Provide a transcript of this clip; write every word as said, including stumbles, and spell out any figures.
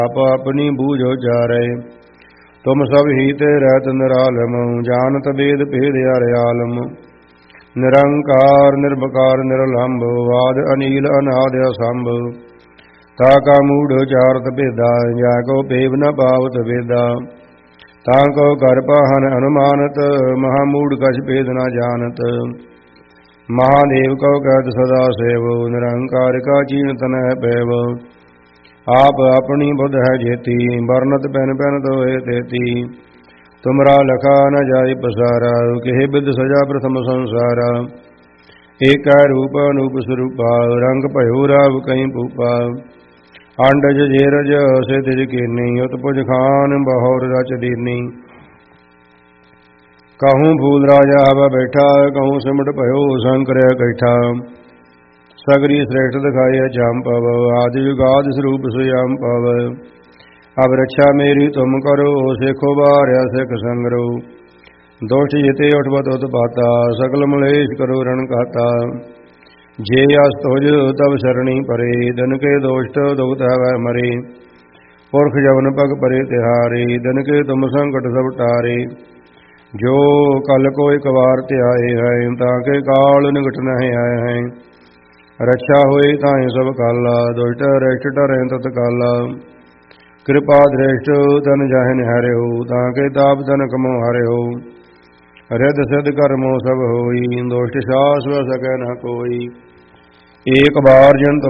ਆਪ ਆਪਣੀ ਬੂਝੋ ਚਾਰੇ। ਤੁਮ ਸਭ ਹੀ ਤੇ ਰਹਿਤ ਨਿਰਾਲਮ, ਜਾਨਤ ਬੇਦ ਭੇਦ ਅਰਿਆਲਮ। ਨਿਰੰਕਾਰ ਨਿਰਭਕਾਰ ਨਿਰਲੰਭ, ਆਦ ਅਨੀਲ ਅਨਾਦ ਅਸੰਭ। ਤਾ ਕਾ ਮੂੜ ਚਾਰਤ ਭੇਦਾ, ਜਾ ਕੋ ਭੇਵ ਨ ਪਾਵਤ ਵੇਦਾ। ਤਾਂ ਕੋ ਕਰ ਪਾਹਨ ਅਨੁਮਾਨਤ, ਮਹਾ ਮੂੜ ਕਛ ਭੇਦ ਨ ਜਾਨਤ। ਮਹਾਦੇਵ ਕਉ ਕਹਿਤ ਸਦਾ ਸੇਵ, ਨਿਰੰਕਾਰ ਕਾ ਚੀਨਤ ਨਹਿ ਪੈਵ। ਆਪ ਆਪਣੀ ਬੁੱਧ ਹੈ ਜੇਤੀ, ਵਰਨਤ ਪੈਨ ਪੈਨ ਤੋਏ ਤੇਤੀ। ਤੁਮਰਾ ਲਖਾ ਨ ਜਾਇ ਪਸਾਰਾ, ਕਿਹ ਬਿਦ ਸਜਾ ਪ੍ਰਥਮ ਸੰਸਾਰਾ। ਏਕੈ ਰੂਪ ਅਨੂਪ ਸਰੂਪਾ, ਰੰਗ ਭਇਓ ਰਾਵ ਕਈ ਭੂਪਾ। ਅੰਡਜ ਜੇਰਜ ਸੇ ਤਿਜ ਕੀਨੀ, ਉਤਪੁਜ ਖਾਨ ਬਹੁਰ ਰਚ ਦੀਨੀ। कहूँ फूल राजा हवा बैठा, कहूँ सिमट भयो शंकर कैठा। सगरी श्रेष्ठ दिखाई जाम पव, आदि युगाद स्वरूप सुयाम पव। अब रक्षा मेरी तुम करो, सिखो बार्या सिख संगरो। दोष जिते उठबत उत्पाता, सकल मलेश करो रण कहता। जे अस तुझ तब शरणी परे, दिन के दोष्ट दुख है मरे। पुरख जवन पग परे तिहारे, दिन के तुम संकट सब टारे। जो कल को एक बार त्याए है, ताके काल निकट नहीं आए हैं। रक्षा हुई ताहि सब काला, दुष्ट रेष्ट टरे तत्काला। कृपा दृष्ट तन जाहिन हरे हो, ताके ताप तन कमो हरे हो। हृद सिद्ध कर्मो सब होई, दुष्ट सास व सकै न कोई। एक बार जन